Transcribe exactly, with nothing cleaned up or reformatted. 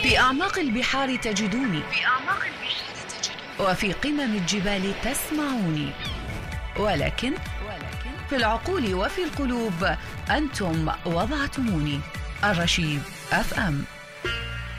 في أعماق البحار تجدوني، في أعماق البحار تجدوني، وفي قمم الجبال تسمعوني، ولكن في العقول وفي القلوب أنتم وضعتموني. الرشيد أف أم.